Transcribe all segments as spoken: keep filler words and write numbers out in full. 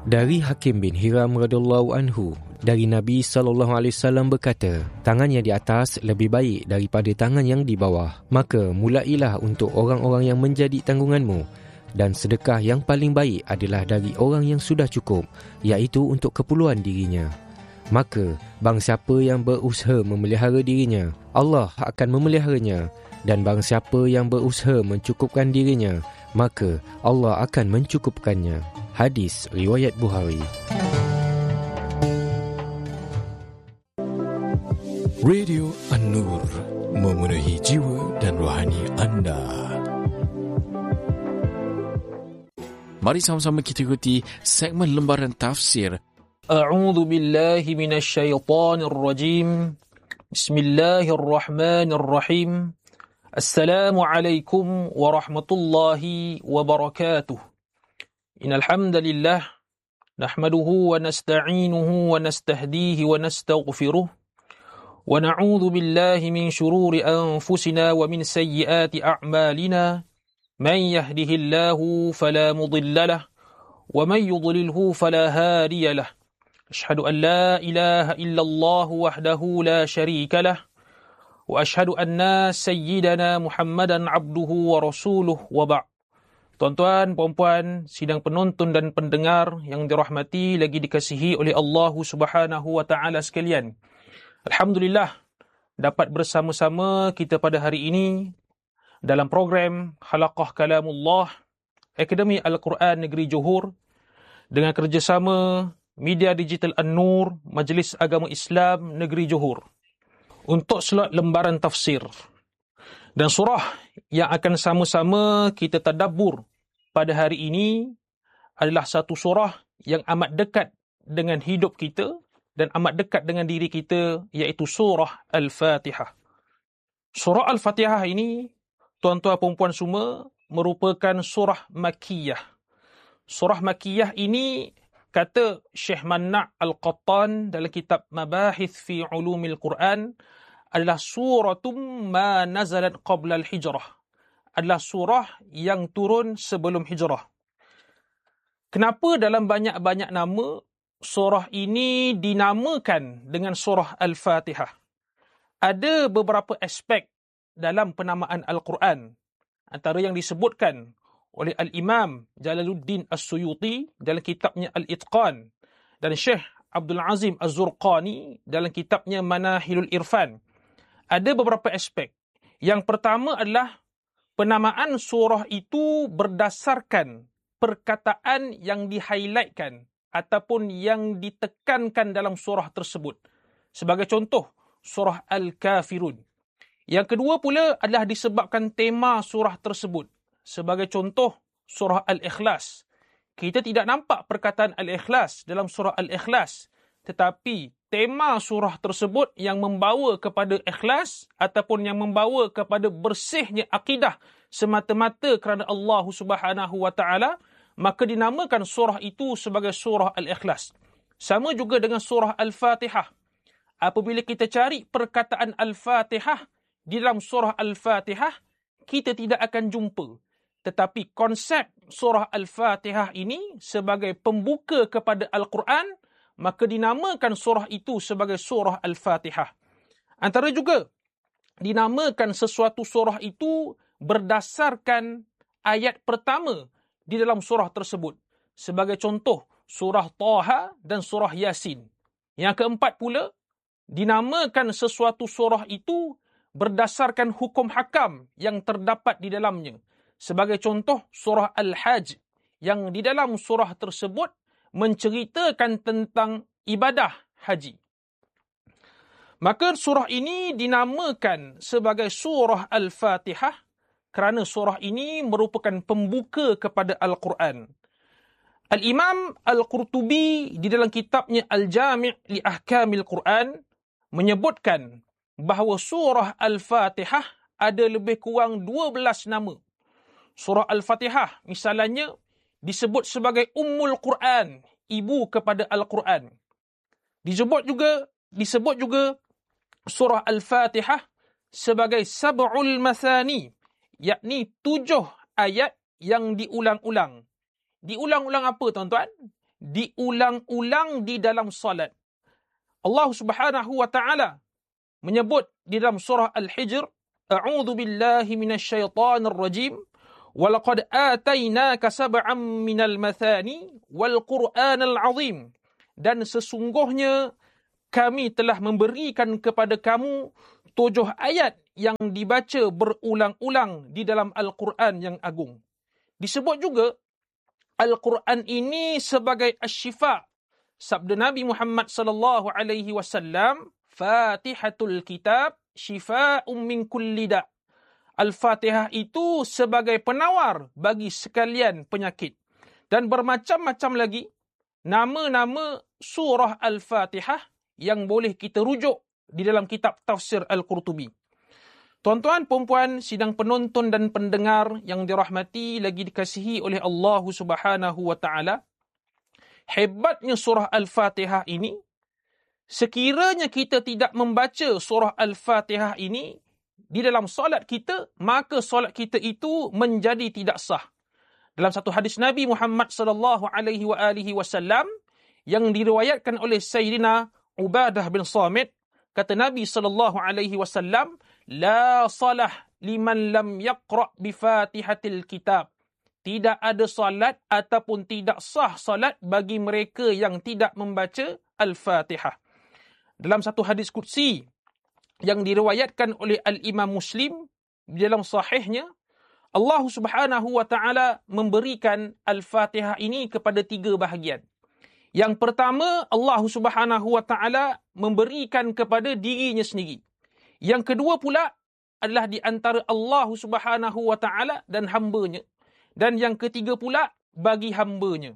Dari Hakim bin Hiram radhiyallahu anhu, dari Nabi sallallahu alaihi wasallam berkata, tangan yang di atas lebih baik daripada tangan yang di bawah. Maka mulailah untuk orang-orang yang menjadi tanggunganmu, dan sedekah yang paling baik adalah dari orang yang sudah cukup, iaitu untuk keperluan dirinya. Maka barang siapa yang berusaha memelihara dirinya, Allah akan memeliharanya, dan barang siapa yang berusaha mencukupkan dirinya, maka Allah akan mencukupkannya. Hadis riwayat Bukhari. Radio An-Nur, memenuhi jiwa dan rohani anda. Mari sama-sama kita ikuti segmen lembaran tafsir. A'udzu billahi minasy syaithanir rajim. Bismillahirrahmanirrahim. Assalamualaikum warahmatullahi wabarakatuh. Innal hamdalillah nahmaduhu wa nasta'inuhu wa nastahdihi wa nastaghfiruh wa na'udzu billahi min shururi anfusina wa min sayyiati a'malina. Man yahdihillahu fala mudilla lahu wa man yudlilhu fala hadiya lahu. Ashhadu an la ilaha illallah wahdahu la sharika lahu wa ashhadu anna sayyidana Muhammadan abduhu wa rasuluh wa ba'd. Tuan-tuan, puan-puan, sidang penonton dan pendengar yang dirahmati lagi dikasihi oleh Allah Subhanahu wa taala sekalian. Alhamdulillah dapat bersama-sama kita pada hari ini dalam program Halaqah Kalamullah Akademi Al-Quran Negeri Johor dengan kerjasama Media Digital An-Nur Majlis Agama Islam Negeri Johor untuk slot lembaran tafsir. Dan surah yang akan sama-sama kita tadabbur pada hari ini adalah satu surah yang amat dekat dengan hidup kita dan amat dekat dengan diri kita, iaitu surah Al-Fatihah. Surah Al-Fatihah ini, tuan-tuan perempuan semua, merupakan surah Makkiyah. Surah Makkiyah ini, kata Syekh Manna' Al-Qattan dalam kitab Mabahith fi Ulumil Quran, adalah suratum ma nazalat qabla al-hijrah. Adalah surah yang turun sebelum hijrah. Kenapa dalam banyak-banyak nama surah ini dinamakan dengan surah Al-Fatihah? Ada beberapa aspek dalam penamaan Al-Quran. Antara yang disebutkan oleh Al-Imam Jalaluddin As-Suyuti dalam kitabnya Al-Itqan dan Syekh Abdul Azim Az-Zurqani dalam kitabnya Manahilul Irfan. Ada beberapa aspek. Yang pertama adalah penamaan surah itu berdasarkan perkataan yang di-highlightkan ataupun yang ditekankan dalam surah tersebut. Sebagai contoh, surah Al-Kafirun. Yang kedua pula adalah disebabkan tema surah tersebut. Sebagai contoh, surah Al-Ikhlas. Kita tidak nampak perkataan Al-Ikhlas dalam surah Al-Ikhlas, tetapi tema surah tersebut yang membawa kepada ikhlas ataupun yang membawa kepada bersihnya akidah semata-mata kerana Allah Subhanahu wa taala, maka dinamakan surah itu sebagai surah Al-Ikhlas. Sama juga dengan surah Al-Fatihah. Apabila kita cari perkataan Al-Fatihah di dalam surah Al-Fatihah, kita tidak akan jumpa. Tetapi konsep surah Al-Fatihah ini sebagai pembuka kepada Al-Quran, maka dinamakan surah itu sebagai surah Al-Fatihah. Antara juga dinamakan sesuatu surah itu berdasarkan ayat pertama di dalam surah tersebut. Sebagai contoh, surah Taha dan surah Yasin. Yang keempat pula, dinamakan sesuatu surah itu berdasarkan hukum hakam yang terdapat di dalamnya. Sebagai contoh, surah Al-Hajj yang di dalam surah tersebut menceritakan tentang ibadah haji. Maka surah ini dinamakan sebagai surah Al-Fatihah kerana surah ini merupakan pembuka kepada Al-Quran. Al-Imam Al-Qurtubi di dalam kitabnya Al-Jami' li Ahkamil Quran menyebutkan bahawa surah Al-Fatihah ada lebih kurang dua belas nama. Surah Al-Fatihah misalnya disebut sebagai Ummul Quran, ibu kepada Al-Quran. Disebut juga disebut juga surah Al-Fatihah sebagai Sab'ul Mathani, yakni tujuh ayat yang diulang-ulang. Diulang-ulang apa tuan-tuan? diulang-ulang di dalam salat. Allah Subhanahu wa taala menyebut di dalam surah Al-Hijr, A'udzu billahi minasyaitonir rajim. Walaqad atainaka sab'an minal mathani wal Qur'anal 'azim. Dan sesungguhnya kami telah memberikan kepada kamu tujuh ayat yang dibaca berulang-ulang di dalam Al-Quran yang agung. Disebut juga Al-Quran ini sebagai asy-syifa. Sabda Nabi Muhammad sallallahu alaihi wasallam, Fatihatul Kitab syifaa'un min kulli da'. Al-Fatihah itu sebagai penawar bagi sekalian penyakit. Dan bermacam-macam lagi nama-nama surah Al-Fatihah yang boleh kita rujuk di dalam kitab tafsir Al-Qurtubi. Tuan-tuan, puan-puan, sidang penonton dan pendengar yang dirahmati lagi dikasihi oleh Allah Subhanahu wa taala. Hebatnya surah Al-Fatihah ini, sekiranya kita tidak membaca surah Al-Fatihah ini di dalam solat kita, maka solat kita itu menjadi tidak sah. Dalam satu hadis Nabi Muhammad sallallahu alaihi wa alihi wasallam yang diriwayatkan oleh Sayyidina Ubadah bin Samit, kata Nabi sallallahu alaihi wasallam, la salah liman lam yaqra bi Fatihatil Kitab. Tidak ada salat ataupun tidak sah salat bagi mereka yang tidak membaca Al-Fatihah. Dalam satu hadis qudsi yang diriwayatkan oleh Al-Imam Muslim di dalam sahihnya, Allah Subhanahu wa taala memberikan Al-Fatihah ini kepada tiga bahagian. Yang pertama, Allah Subhanahu wa taala memberikan kepada dirinya sendiri. Yang kedua pula adalah di antara Allah Subhanahu wa taala dan hamba-Nya. Dan yang ketiga pula bagi hamba-Nya.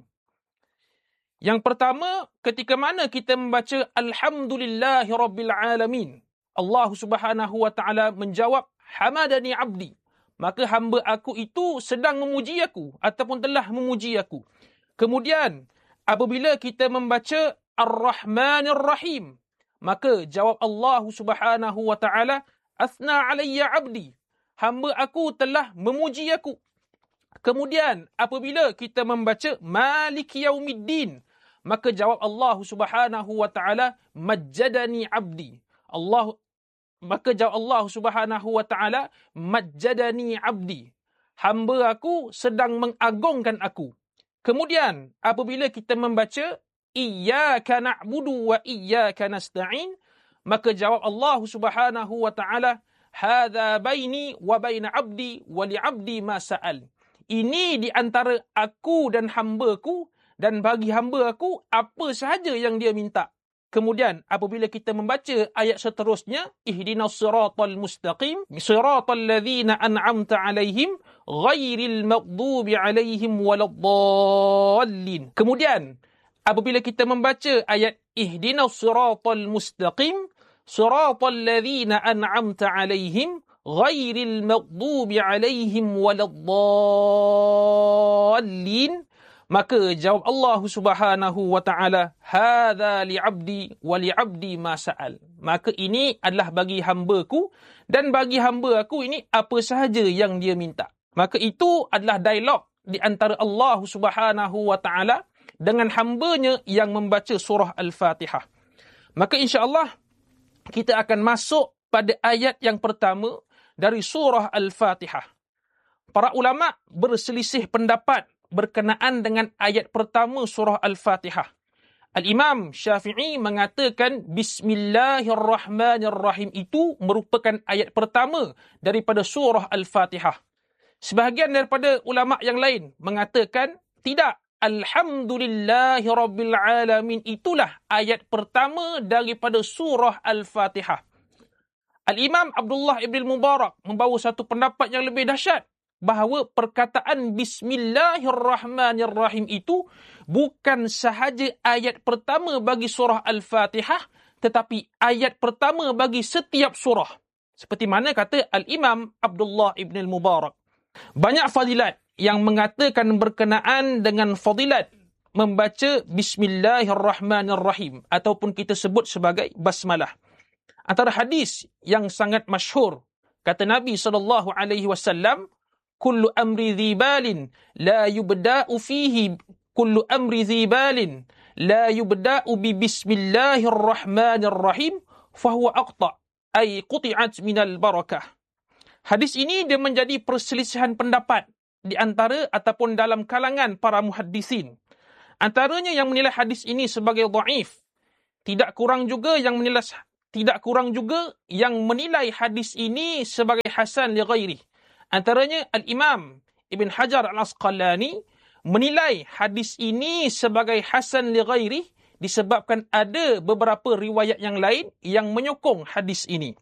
Yang pertama, ketika mana kita membaca Alhamdulillahi Rabbil Alamin, Allah Subhanahu wa taala menjawab, Hamadani abdi. Maka hamba aku itu sedang memuji aku ataupun telah memuji aku. Kemudian apabila kita membaca Ar-Rahmanir Rahim, maka jawab Allah Subhanahu wa taala, Athna alayya abdi. Hamba aku telah memuji aku. Kemudian apabila kita membaca Maliki Yaumiddin, maka jawab Allah Subhanahu wa taala, Majjadani abdi. Allah maka jawab Allah Subhanahu wa taala, Majjadani abdi. Hamba aku sedang mengagungkan aku. Kemudian apabila kita membaca Iyyaka na'budu wa iyyaka nasta'in, maka jawab Allah Subhanahu wa taala, Hadza baini wa baina abdi wa li abdi ma sa'al. Ini di antara aku dan hamba-Ku, dan bagi hamba aku apa sahaja yang dia minta. Kemudian apabila kita membaca ayat seterusnya, Ihdinas siratal mustaqim, siratal ladzina an'amta alaihim, ghairil maghdubi alaihim waladdallin. Kemudian apabila kita membaca ayat Ihdinas siratal mustaqim, siratal ladzina an'amta alaihim, ghairil maghdubi alaihim waladdallin, maka jawab Allah Subhanahu wa taala, hadza li 'abdi wa li 'abdi ma sa'al. Maka ini adalah bagi hamba-Ku, dan bagi hamba aku ini apa sahaja yang dia minta. Maka itu adalah dialog di antara Allah Subhanahu wa taala dengan hamba-Nya yang membaca surah Al-Fatihah. Maka insya-Allah kita akan masuk pada ayat yang pertama dari surah Al-Fatihah. Para ulama berselisih pendapat berkenaan dengan ayat pertama surah Al-Fatihah. Al-Imam Syafi'i mengatakan Bismillahirrahmanirrahim itu merupakan ayat pertama daripada surah Al-Fatihah. Sebahagian daripada ulama yang lain mengatakan tidak, Alhamdulillahirabbil alamin itulah ayat pertama daripada surah Al-Fatihah. Al-Imam Abdullah ibn Mubarak membawa satu pendapat yang lebih dahsyat, bahawa perkataan Bismillahirrahmanirrahim itu bukan sahaja ayat pertama bagi surah Al-Fatihah, tetapi ayat pertama bagi setiap surah. Seperti mana kata Al-Imam Abdullah ibn Mubarak. Banyak fadilat yang mengatakan berkenaan dengan fadilat membaca Bismillahirrahmanirrahim ataupun kita sebut sebagai basmalah. Antara hadis yang sangat masyhur, kata Nabi sallallahu alaihi wasallam, kullu amri dhibalin la yubda'u fihi kullu amri zibalin la yubda'u bi bismillahirrahmanirrahim fahuwa aqta' ay quti'at minal barakah. Hadis ini dia menjadi perselisihan pendapat di antara ataupun dalam kalangan para muhaddisin. Antaranya yang menilai hadis ini sebagai dhaif. Tidak kurang juga yang menilai tidak kurang juga yang menilai hadis ini sebagai hasan li ghairi. Antaranya Al-Imam Ibn Hajar Al-Asqalani menilai hadis ini sebagai hasan li ghairi disebabkan ada beberapa riwayat yang lain yang menyokong hadis ini.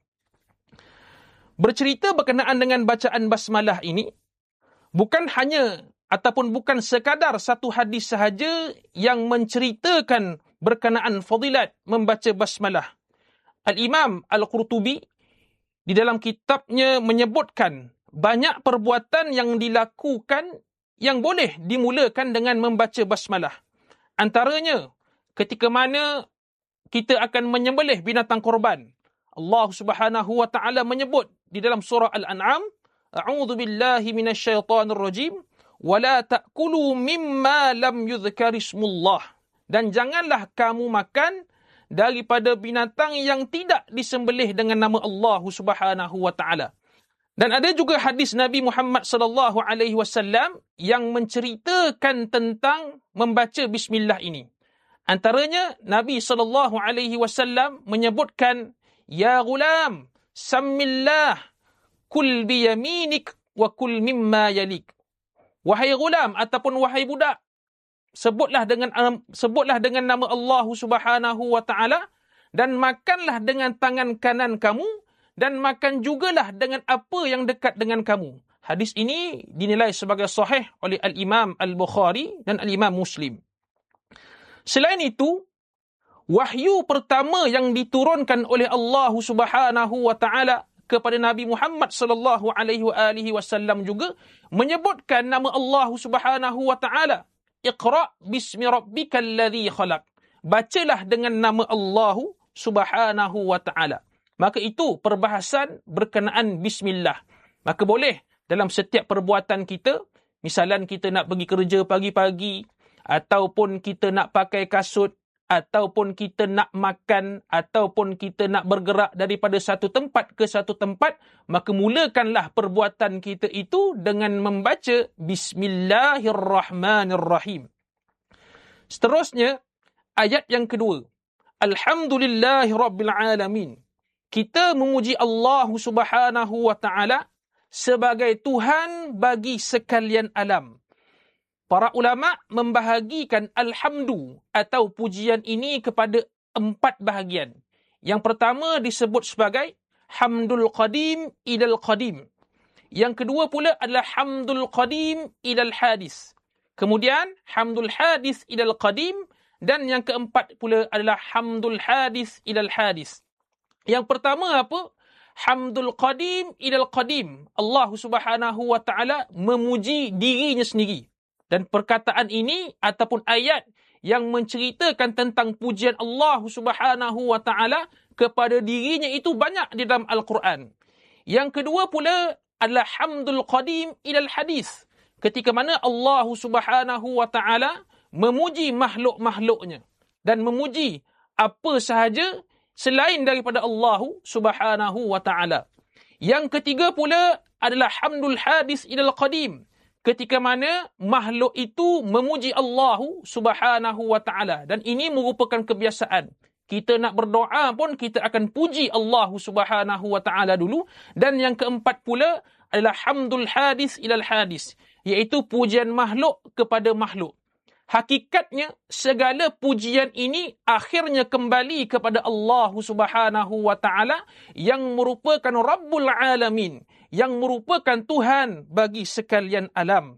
Bercerita berkenaan dengan bacaan basmalah ini, bukan hanya ataupun bukan sekadar satu hadis sahaja yang menceritakan berkenaan fadilat membaca basmalah. Al-Imam Al-Qurtubi di dalam kitabnya menyebutkan banyak perbuatan yang dilakukan yang boleh dimulakan dengan membaca basmalah. Antaranya, ketika mana kita akan menyembelih binatang korban, Allah Subhanahu wa taala menyebut di dalam surah Al-An'am, A'udzu billahi minasyaitonir rajim, wa la ta'kulu mimma lam yudhkar ismullah. Dan janganlah kamu makan daripada binatang yang tidak disembelih dengan nama Allah Subhanahu wa taala. Dan ada juga hadis Nabi Muhammad sallallahu alaihi wasallam yang menceritakan tentang membaca bismillah ini. Antaranya Nabi sallallahu alaihi wasallam menyebutkan, ya gulam, sammillah, kul biyaminik wa kul mimma yalik. Wahai gulam ataupun wahai budak, sebutlah dengan sebutlah dengan nama Allah Subhanahu wa taala dan makanlah dengan tangan kanan kamu dan makan jugalah dengan apa yang dekat dengan kamu. Hadis ini dinilai sebagai sahih oleh Al-Imam Al-Bukhari dan Al-Imam Muslim. Selain itu, wahyu pertama yang diturunkan oleh Allah Subhanahu wa taala kepada Nabi Muhammad sallallahu alaihi wasallam juga menyebutkan nama Allah Subhanahu wa taala. Iqra bismi rabbikal ladzi khalaq. Bacalah dengan nama Allah Subhanahu wa taala. Maka itu perbahasan berkenaan bismillah. Maka boleh dalam setiap perbuatan kita, misalan kita nak pergi kerja pagi-pagi, ataupun kita nak pakai kasut, ataupun kita nak makan, ataupun kita nak bergerak daripada satu tempat ke satu tempat, maka mulakanlah perbuatan kita itu dengan membaca Bismillahirrahmanirrahim. Seterusnya, ayat yang kedua. Alhamdulillahirrabbilalamin. Kita memuji Allah Subhanahu wa taala sebagai Tuhan bagi sekalian alam. Para ulama membahagikan alhamdu atau pujian ini kepada empat bahagian. Yang pertama disebut sebagai hamdul qadim ilal qadim. Yang kedua pula adalah hamdul qadim ilal hadis. Kemudian hamdul hadis ilal qadim, dan yang keempat pula adalah hamdul hadis ilal hadis. Yang pertama apa? Hamdul qadim ilal qadim. Allah Subhanahu wa taala memuji dirinya sendiri. Dan perkataan ini ataupun ayat yang menceritakan tentang pujian Allah Subhanahu wa taala kepada dirinya itu banyak di dalam Al-Quran. Yang kedua pula adalah hamdul qadim ilal hadis. Ketika mana Allah Subhanahu wa taala memuji makhluk-makhluknya dan memuji apa sahaja selain daripada Allah Subhanahu wa taala. Yang ketiga pula adalah hamdul hadis ilal qadim. Ketika mana makhluk itu memuji Allah Subhanahu wa taala, dan ini merupakan kebiasaan. Kita nak berdoa pun kita akan puji Allah Subhanahu wa taala dulu. Dan yang keempat pula adalah hamdul hadis ilal hadis, iaitu pujian makhluk kepada makhluk. Hakikatnya segala pujian ini akhirnya kembali kepada Allah Subhanahu wa taala yang merupakan Rabbul Alamin, yang merupakan Tuhan bagi sekalian alam.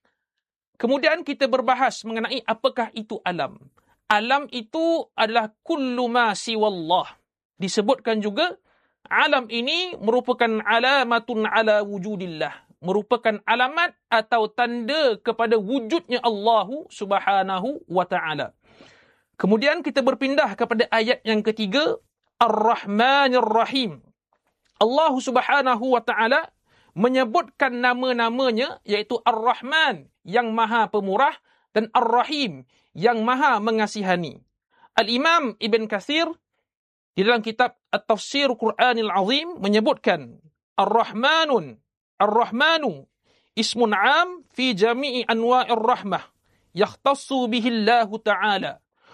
Kemudian kita berbahas mengenai apakah itu alam. Alam itu adalah kullu ma siwallah. Disebutkan juga alam ini merupakan alamatun ala wujudillah, merupakan alamat atau tanda kepada wujudnya Allah Subhanahu wa taala. Kemudian kita berpindah kepada ayat yang ketiga, Ar-Rahmanir Rahim. Allah Subhanahu wa taala menyebutkan nama-namanya, iaitu Ar-Rahman yang Maha Pemurah, dan Ar-Rahim, yang maha mengasihani. Al-Imam Ibn Kathir di dalam kitab At-Tafsir Quranil Azim menyebutkan Ar-Rahmanun, Ar-Rahmanu ismun 'am fi jami'i anwa'ir rahmah yakhtassu bihi Allah Ta'ala.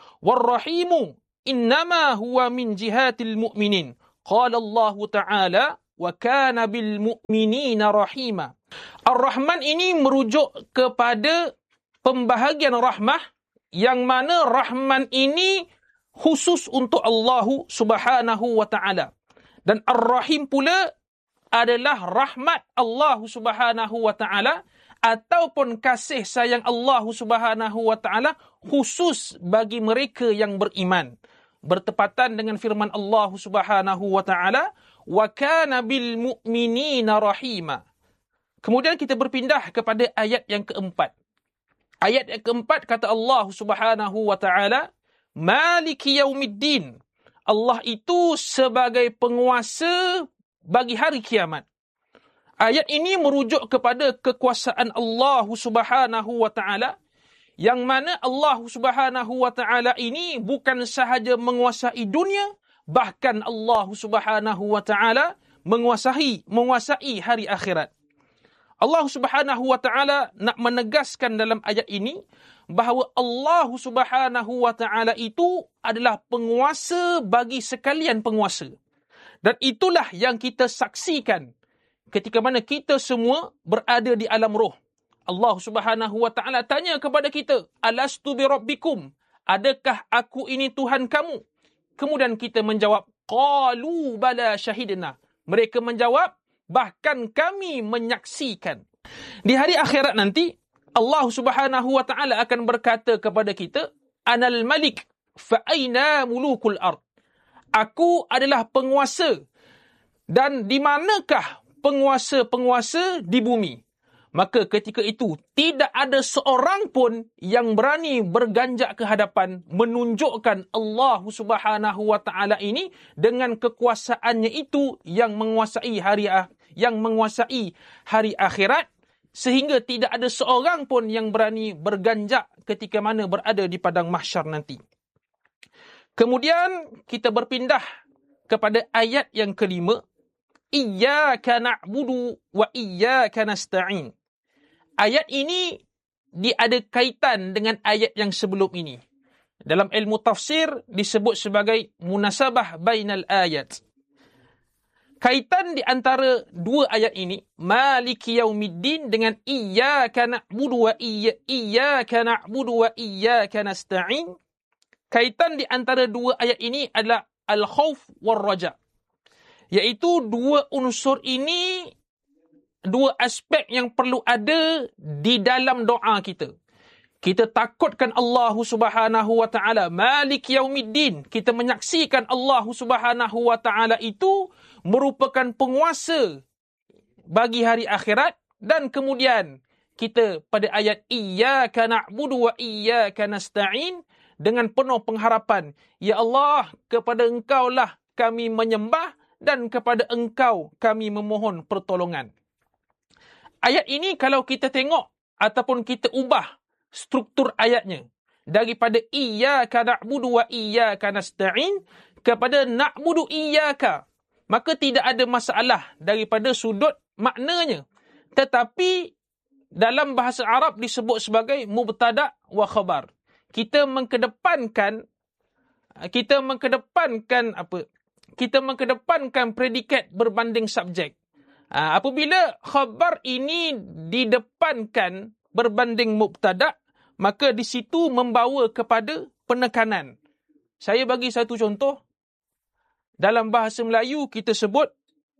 War-Rahimu innama huwa min jihatil mu'minin. Qala Allah Ta'ala wa kana bil mu'minina rahima. Ar-Rahman ini merujuk kepada pembahagian rahmah, yang mana Rahman ini khusus untuk Allah Subhanahu wa Ta'ala. Dan Ar-Rahim pula adalah rahmat Allah Subhanahu wa Ta'ala ataupun kasih sayang Allah Subhanahu wa Ta'ala khusus bagi mereka yang beriman. Bertepatan dengan firman Allah Subhanahu wa Ta'ala, wa kana bil mu'minina rahima. Kemudian kita berpindah kepada ayat yang keempat. Ayat yang keempat kata Allah Subhanahu wa Ta'ala, Maliki yaumiddin. Allah itu sebagai penguasa bagi hari kiamat. Ayat ini merujuk kepada kekuasaan Allah Subhanahu wa Ta'ala, yang mana Allah Subhanahu wa Ta'ala ini bukan sahaja menguasai dunia, bahkan Allah Subhanahu wa Ta'ala menguasai menguasai hari akhirat. Allah Subhanahu wa Ta'ala nak menegaskan dalam ayat ini bahawa Allah Subhanahu wa Ta'ala itu adalah penguasa bagi sekalian penguasa. Dan itulah yang kita saksikan ketika mana kita semua berada di alam roh. Allah Subhanahu wa Ta'ala tanya kepada kita, Alastu bi rabbikum? Adakah aku ini Tuhan kamu? Kemudian kita menjawab, Qalu bala syahidna. Mereka menjawab, bahkan kami menyaksikan. Di hari akhirat nanti, Allah Subhanahu wa Ta'ala akan berkata kepada kita, Anal malik fa aina mulukul ard. Aku adalah penguasa, dan di manakah penguasa-penguasa di bumi? Maka ketika itu, tidak ada seorang pun yang berani berganjak ke hadapan menunjukkan Allah Subhanahu wa Ta'ala ini dengan kekuasaannya itu yang menguasai hari yang menguasai hari akhirat, sehingga tidak ada seorang pun yang berani berganjak ketika mana berada di padang mahsyar nanti. Kemudian kita berpindah kepada ayat yang kelima, Iyyaka na'budu wa iyyaka nasta'in. Ayat ini dia ada kaitan dengan ayat yang sebelum ini. Dalam ilmu tafsir disebut sebagai munasabah bainal ayat. Kaitan di antara dua ayat ini, Maliki yaumiddin dengan Iyyaka na'budu wa iyyaka na'budu wa iyyaka nasta'in. Kaitan di antara dua ayat ini adalah al-khauf war-raja. Iaitu dua unsur ini, dua aspek yang perlu ada di dalam doa kita. Kita takutkan Allah Subhanahu wa Ta'ala, Malik Yaumiddin. Kita menyaksikan Allah Subhanahu wa Ta'ala itu merupakan penguasa bagi hari akhirat. Dan kemudian kita pada ayat Iyyaka na'budu wa iyyaka nasta'in dengan penuh pengharapan, Ya Allah, kepada Engkau lah kami menyembah dan kepada Engkau kami memohon pertolongan. Ayat ini kalau kita tengok ataupun kita ubah struktur ayatnya daripada Iyyaka na'budu wa iyyaka nasta'in kepada na'budu iyyaka, maka tidak ada masalah daripada sudut maknanya. Tetapi dalam bahasa Arab disebut sebagai mubtada' wa khabar. Kita mengkedepankan kita mengkedepankan apa? Kita mengkedepankan predikat berbanding subjek. Ha, apabila khabar ini didepankan berbanding mubtada', maka di situ membawa kepada penekanan. Saya bagi satu contoh. Dalam bahasa Melayu kita sebut,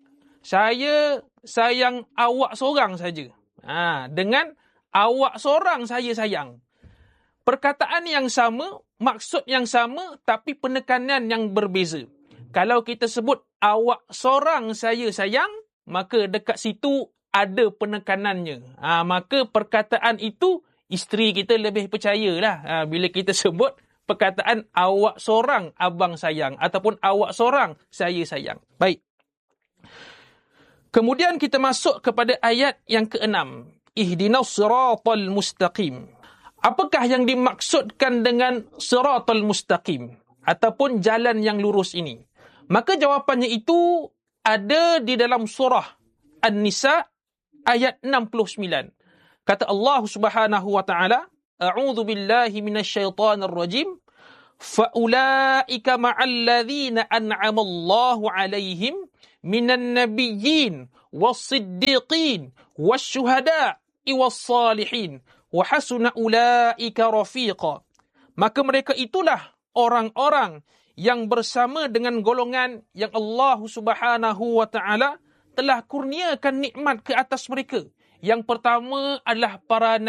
saya sayang awak seorang saja. Ha, dengan awak seorang saya sayang. Perkataan yang sama, maksud yang sama, tapi penekanan yang berbeza. Kalau kita sebut awak seorang saya sayang, maka dekat situ ada penekanannya. Ha, maka perkataan itu, isteri kita lebih percayalah. Ha, bila kita sebut perkataan awak seorang abang sayang, ataupun awak seorang saya sayang. Baik. Kemudian kita masuk kepada ayat yang keenam. Ihdinas siratal mustaqim. apakah yang dimaksudkan dengan siratal mustaqim ataupun jalan yang lurus ini? Maka jawapannya itu ada di dalam surah An-Nisa ayat enam puluh sembilan. Kata Allah Subhanahu wa taala, a'udzu billahi minasyaitonir rajim. Faulaika ma'al ladzina an'ama Allahu 'alaihim minan nabiyyin was-siddiqin wasyuhada'i was-salihin wa hasuna ulaika rafiqa. Maka mereka itulah orang-orang yang bersama dengan golongan yang Allah Subhanahu wa taala telah kurniakan nikmat ke atas mereka. Yang pertama adalah para